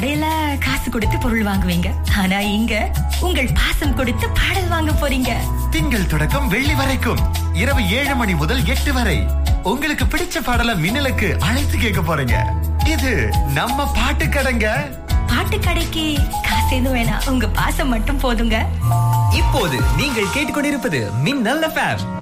கடையில காசு கொடுத்து பொருள் வாங்குவீங்க, ஆனா இங்க உங்கள் பாசம் கொடுத்து பாடல் வாங்க போறீங்க. திங்கள் தொடக்கம் வெள்ளி வரைக்கும் இரவு 7 மணி முதல் 8 வரை உங்களுக்கு பிடிச்ச பாடலை மின்னலுக்கு அழைத்து கேட்க போறீங்க. இது நம்ம பாட்டு கடைங்க. பாட்டு கடைக்கு காசு எதுவும் வேணாம், உங்க பாசம் மட்டும் போதுங்க. இப்போது நீங்கள் கேட்டுக்கொண்டிருப்பது மின்னல் FM.